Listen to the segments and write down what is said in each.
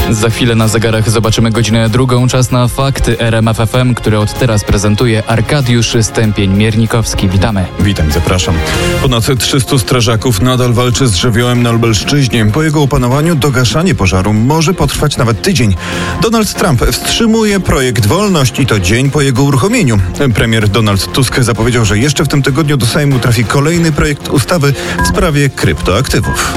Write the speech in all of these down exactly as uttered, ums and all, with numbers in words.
Za chwilę na zegarach zobaczymy godzinę drugą. Czas na fakty R M F F M, które od teraz prezentuje Arkadiusz Stępień-Miernikowski. Witamy. Witam, zapraszam. Ponad trzystu strażaków nadal walczy z żywiołem na Lubelszczyźnie. Po jego opanowaniu dogaszanie pożaru może potrwać nawet tydzień. Donald Trump wstrzymuje projekt Wolność i to dzień po jego uruchomieniu. Premier Donald Tusk zapowiedział, że jeszcze w tym tygodniu do Sejmu trafi kolejny projekt ustawy w sprawie kryptoaktywów.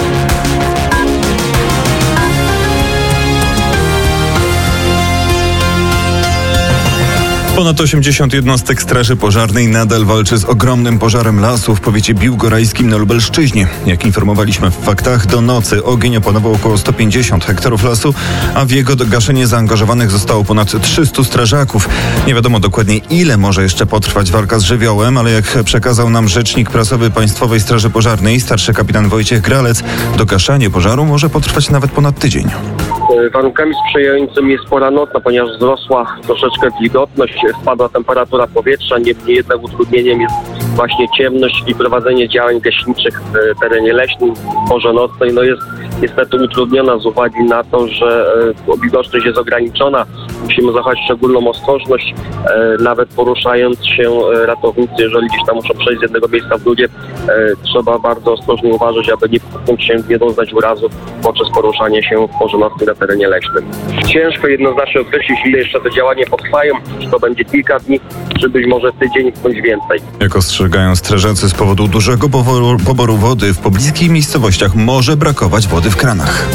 Ponad osiemdziesiąt jednostek Straży Pożarnej nadal walczy z ogromnym pożarem lasu w powiecie biłgorajskim na Lubelszczyźnie. Jak informowaliśmy w faktach, do nocy ogień opanował około sto pięćdziesiąt hektarów lasu, a w jego gaszenie zaangażowanych zostało ponad trzystu strażaków. Nie wiadomo dokładnie, ile może jeszcze potrwać walka z żywiołem, ale jak przekazał nam rzecznik prasowy Państwowej Straży Pożarnej, starszy kapitan Wojciech Gralec, dogaszanie pożaru może potrwać nawet ponad tydzień. Warunkami sprzyjającymi jest pora nocna, ponieważ wzrosła troszeczkę wilgotność, spadła temperatura powietrza, niemniej jednak utrudnieniem jest właśnie ciemność i prowadzenie działań gaśniczych w terenie leśnym w porze nocnej. No jest niestety utrudniona z uwagi na to, że wilgotność jest ograniczona. Musimy zachować szczególną ostrożność, nawet poruszając się ratownicy, jeżeli gdzieś tam muszą przejść z jednego miejsca w drugie, trzeba bardzo ostrożnie uważać, aby nie potknąć się, nie doznać urazów podczas poruszania się w porze nocnej na terenie leśnym. Ciężko jednoznacznie określić, ile jeszcze te działania potrwają, czy to będzie kilka dni, czy być może tydzień, bądź więcej. Jak ostrzegają strażacy, z powodu dużego poboru, poboru wody w pobliskich miejscowościach może brakować wody w kranach.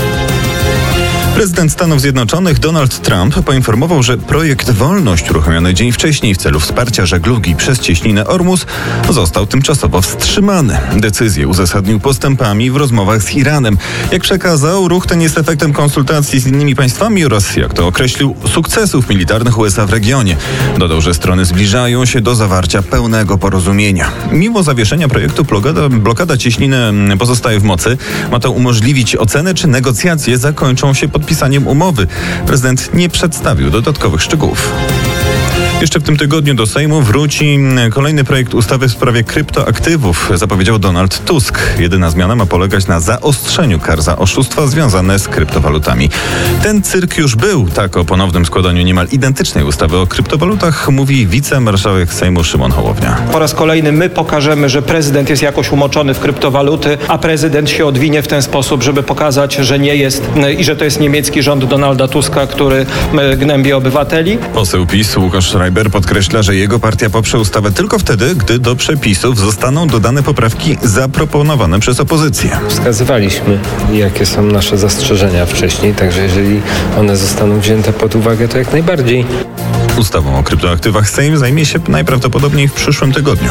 Prezydent Stanów Zjednoczonych Donald Trump poinformował, że projekt Wolność uruchomiony dzień wcześniej w celu wsparcia żeglugi przez cieśninę Ormus został tymczasowo wstrzymany. Decyzję uzasadnił postępami w rozmowach z Iranem. Jak przekazał, ruch ten jest efektem konsultacji z innymi państwami oraz, jak to określił, sukcesów militarnych U S A w regionie. Dodał, że strony zbliżają się do zawarcia pełnego porozumienia. Mimo zawieszenia projektu blokada, blokada cieśniny pozostaje w mocy. Ma to umożliwić ocenę, czy negocjacje zakończą się podpisaniem umowy. Prezydent nie przedstawił dodatkowych szczegółów. Jeszcze w tym tygodniu do Sejmu wróci kolejny projekt ustawy w sprawie kryptoaktywów, zapowiedział Donald Tusk. Jedyna zmiana ma polegać na zaostrzeniu kar za oszustwa związane z kryptowalutami. Ten cyrk już był, tak o ponownym składaniu niemal identycznej ustawy o kryptowalutach mówi wicemarszałek Sejmu Szymon Hołownia. Po raz kolejny my pokażemy, że prezydent jest jakoś umoczony w kryptowaluty, a prezydent się odwinie w ten sposób, żeby pokazać, że nie jest i że to jest niemiecki rząd Donalda Tuska, który gnębi obywateli. Poseł PiS Łukasz Schreiber podkreśla, że jego partia poprze ustawę tylko wtedy, gdy do przepisów zostaną dodane poprawki zaproponowane przez opozycję. Wskazywaliśmy, jakie są nasze zastrzeżenia wcześniej, także jeżeli one zostaną wzięte pod uwagę, to jak najbardziej. Ustawą o kryptoaktywach Sejm zajmie się najprawdopodobniej w przyszłym tygodniu.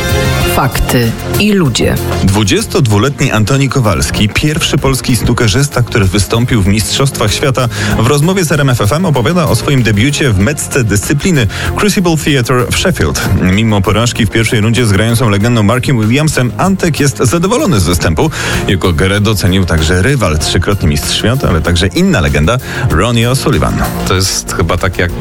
Fakty i ludzie. dwudziestodwuletni Antoni Kowalski, pierwszy polski snookerzysta, który wystąpił w Mistrzostwach Świata, w rozmowie z R M F F M opowiada o swoim debiucie w mecce dyscypliny Crucible Theatre w Sheffield. Mimo porażki w pierwszej rundzie z grającą legendą Markiem Williamsem, Antek jest zadowolony z występu. Jego grę docenił także rywal, trzykrotny mistrz świata, ale także inna legenda, Ronnie O'Sullivan. To jest chyba tak jak